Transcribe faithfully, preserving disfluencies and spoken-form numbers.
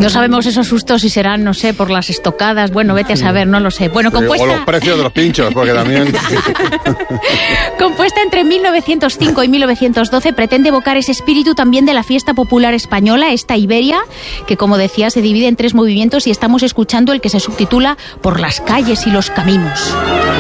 No sabemos esos sustos si serán, no sé, por las estocadas. Bueno, vete a saber, no lo sé. Bueno, compuesta... O los precios de los pinchos, porque también... Compuesta entre mil novecientos cinco y mil novecientos doce, pretende evocar ese espíritu también de la fiesta popular española, esta Iberia, que como decía se divide en tres movimientos y estamos escuchando el que se subtitula Por las calles y los caminos.